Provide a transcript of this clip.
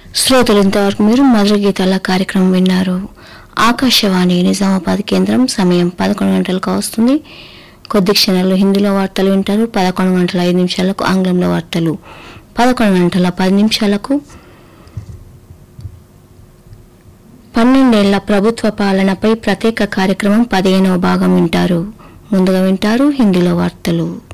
శ్రోతలు ఇంతవరకు మీరు మధుర గీతాల కార్యక్రమం విన్నారు. ఆకాశవాణి నిజామాబాద్ కేంద్రం. సమయం 11 గంటలకు వస్తుంది. కొద్ది క్షణాల్లో హిందీలో వార్తలు వింటారు. 11 గంటల 5 నిమిషాలకు ఆంగ్లంలో వార్తలు. 11 గంటల 10 నిమిషాలకు 12 ఏళ్ల ప్రభుత్వ పాలనపై ప్రత్యేక కార్యక్రమం 15వ భాగం వింటారు. ముందుగా వింటారు హిందీలో వార్తలు.